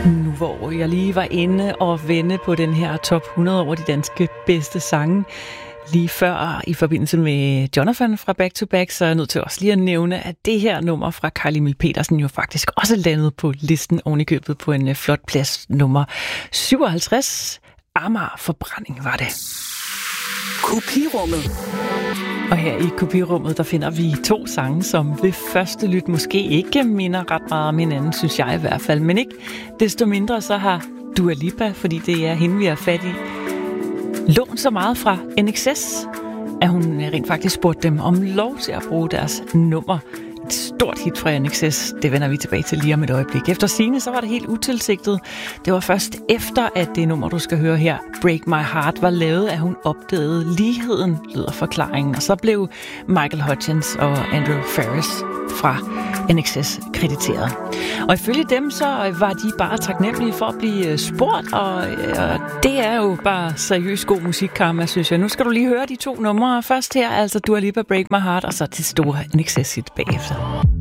Nu hvor jeg lige var inde og vende på den her top 100 over de danske bedste sange, lige før i forbindelse med Jonathan fra Back to Back, så er jeg nødt til også lige at nævne, at det her nummer fra Carl Emil Petersen jo faktisk også landede på listen ovenikøbet på en flot plads, nummer 57. Amager Forbrænding var det. Kopirummet. Og her i Kopirummet, der finder vi to sange, som ved første lyt måske ikke minder ret meget om hinanden, synes jeg i hvert fald. Men ikke desto mindre så har Dua Lipa, fordi det er hende, vi har fat i, lånt så meget fra NXS, at hun rent faktisk spurgte dem om lov til at bruge deres nummer. Et stort hit fra NXS, det vender vi tilbage til lige om et øjeblik. Efter sigende, så var det helt utilsigtet. Det var først efter, at det nummer, du skal høre her, Break My Heart, var lavet, at hun opdagede ligheden, lyder forklaringen. Og så blev Michael Hutchence og Andrew Farris fra NXS krediteret. Og ifølge dem, så var de bare taknemmelige for at blive spurgt, og det er jo bare seriøs god musikkarma, synes jeg. Nu skal du lige høre de to numre. Først her, altså Dua Lipa, Break My Heart, og så det store NXS-hit bagefter.